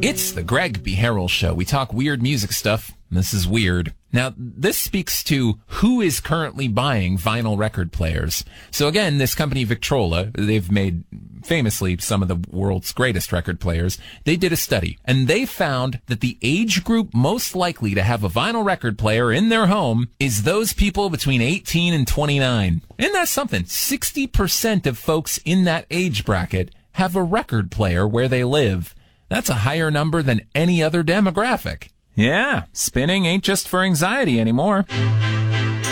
It's the Greg B. Harrell Show. We talk weird music stuff. This is weird. Now, this speaks to who is currently buying vinyl record players. So again, this company Victrola, they've made famously some of the world's greatest record players. They did a study, and they found that the age group most likely to have a vinyl record player in their home is those people between 18 and 29. Isn't that something? 60% of folks in that age bracket have a record player where they live. That's a higher number than any other demographic. Yeah, spinning ain't just for anxiety anymore.